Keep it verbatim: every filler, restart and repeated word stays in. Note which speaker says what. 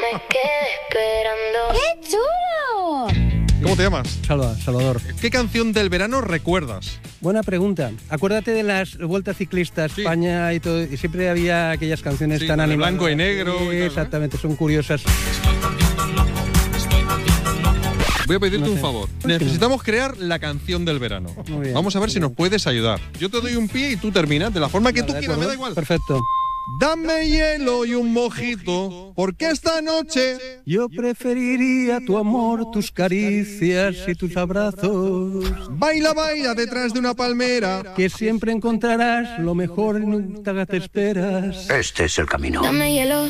Speaker 1: me quedé esperando.
Speaker 2: ¡Qué chulo!
Speaker 3: ¿Cómo te llamas?
Speaker 4: Salva, Salvador.
Speaker 3: ¿Qué canción del verano recuerdas?
Speaker 4: Buena pregunta. Acuérdate de las vueltas ciclistas,
Speaker 3: Sí.
Speaker 4: España y todo, y siempre había aquellas canciones
Speaker 3: Sí,
Speaker 4: tan
Speaker 3: la de
Speaker 4: animadas.
Speaker 3: blanco y negro
Speaker 4: Sí,
Speaker 3: y tal, ¿no?
Speaker 4: exactamente, son curiosas.
Speaker 3: Voy a pedirte
Speaker 4: No
Speaker 3: un
Speaker 4: sé.
Speaker 3: favor.
Speaker 4: Pues que
Speaker 3: Necesitamos crear la canción del verano.
Speaker 4: Muy bien.
Speaker 3: Vamos a ver si nos puedes ayudar. Yo te doy un pie y tú terminas de la forma que
Speaker 4: Vale,
Speaker 3: tú
Speaker 4: ¿de
Speaker 3: quieras, me
Speaker 4: acuerdo?
Speaker 3: da igual.
Speaker 4: Perfecto.
Speaker 3: Dame hielo y un mojito, porque esta noche...
Speaker 4: Yo preferiría tu amor, tus caricias y tus abrazos.
Speaker 3: Baila, baila detrás de una palmera.
Speaker 4: Que siempre encontrarás lo mejor y nunca te esperas.
Speaker 5: Este es el camino.
Speaker 1: Dame hielo